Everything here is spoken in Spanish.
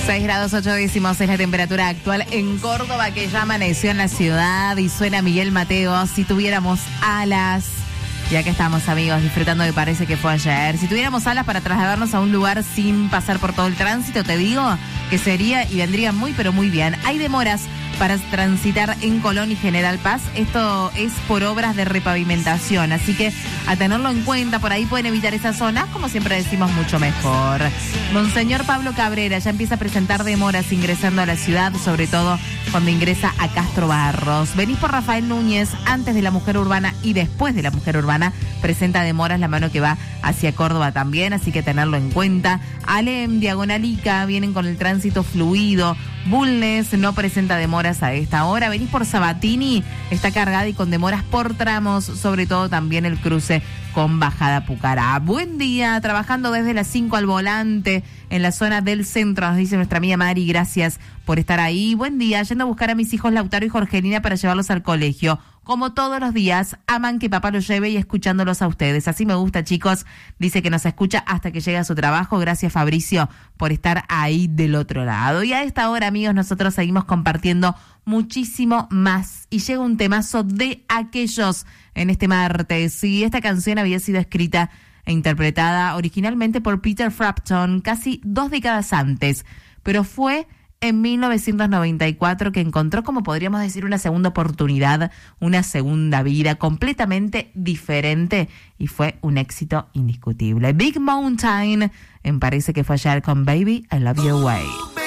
6 grados 8 décimos es la temperatura actual en Córdoba, que ya amaneció en la ciudad y suena Miguel Mateo. Si tuviéramos alas, y acá estamos, amigos, disfrutando de Parece que fue ayer. Si tuviéramos alas para trasladarnos a un lugar sin pasar por todo el tránsito, te digo que sería y vendría muy, pero muy bien. Hay demoras para transitar en Colón y General Paz. Esto es por obras de repavimentación, así que a tenerlo en cuenta. Por ahí pueden evitar esas zonas, como siempre decimos, mucho mejor. Monseñor Pablo Cabrera ya empieza a presentar demoras ingresando a la ciudad, sobre todo cuando ingresa a Castro Barros. Venís por Rafael Núñez, antes de la Mujer Urbana y después de la Mujer Urbana, presenta demoras la mano que va hacia Córdoba también, así que tenerlo en cuenta. Alem, Diagonal Ica, vienen con el tránsito fluido. Bulnes no presenta demoras a esta hora. Venís por Sabatini, está cargada y con demoras por tramos, sobre todo también el cruce con Bajada Pucará. Buen día, trabajando desde las 5 al volante en la zona del centro, nos dice nuestra amiga Mari, gracias por estar ahí. Buen día, yendo a buscar a mis hijos Lautaro y Jorgelina para llevarlos al colegio. Como todos los días, aman que papá los lleve y escuchándolos a ustedes. Así me gusta, chicos. Dice que nos escucha hasta que llega a su trabajo. Gracias, Fabricio, por estar ahí del otro lado. Y a esta hora, amigos, nosotros seguimos compartiendo muchísimo más. Y llega un temazo de aquellos en este martes. Y esta canción había sido escrita e interpretada originalmente por Peter Frampton casi 2 décadas antes, pero fue en 1994 que encontró, como podríamos decir, una segunda oportunidad, una segunda vida completamente diferente, y fue un éxito indiscutible. Big Mountain, Parece que fue ayer con Baby, I Love Your Way.